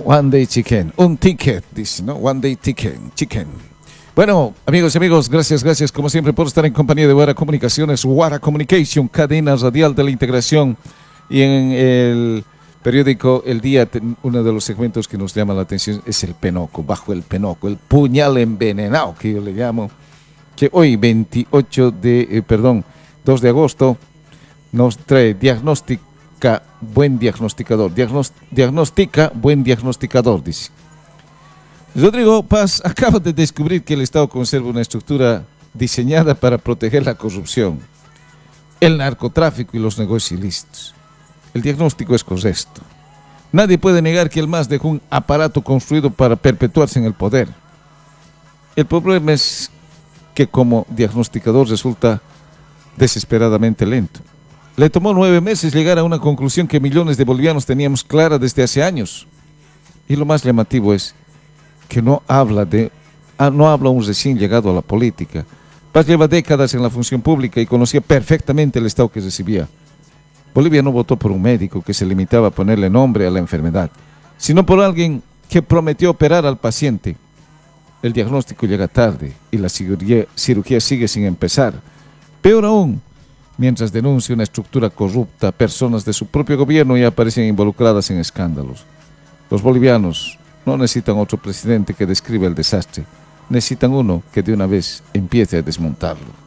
One Day Chicken, un ticket, dice, ¿no? One Day Chicken. Bueno, amigos y amigos, gracias como siempre por estar en compañía de Wara Comunicaciones, Wara Communication, cadena radial de la integración. Y en el periódico El Día, uno de los segmentos que nos llama la atención es el penoco, bajo el penoco, el puñal envenenado que yo le llamo, que hoy 2 de agosto nos trae diagnóstica, buen diagnosticador, diagnostica, buen diagnosticador, dice. Rodrigo Paz acaba de descubrir que el Estado conserva una estructura diseñada para proteger la corrupción, el narcotráfico y los negocios ilícitos. El diagnóstico es correcto. Nadie puede negar que el MAS dejó un aparato construido para perpetuarse en el poder. El problema es que como diagnosticador resulta desesperadamente lento. Le tomó 9 meses llegar a una conclusión que millones de bolivianos teníamos clara desde hace años. Y lo más llamativo es que no habla un recién llegado a la política. Paz lleva décadas en la función pública y conocía perfectamente el estado que recibía. Bolivia no votó por un médico que se limitaba a ponerle nombre a la enfermedad, sino por alguien que prometió operar al paciente. El diagnóstico llega tarde y la cirugía sigue sin empezar. Peor aún, mientras denuncia una estructura corrupta, personas de su propio gobierno ya aparecen involucradas en escándalos. Los bolivianos no necesitan otro presidente que describa el desastre, necesitan uno que de una vez empiece a desmontarlo.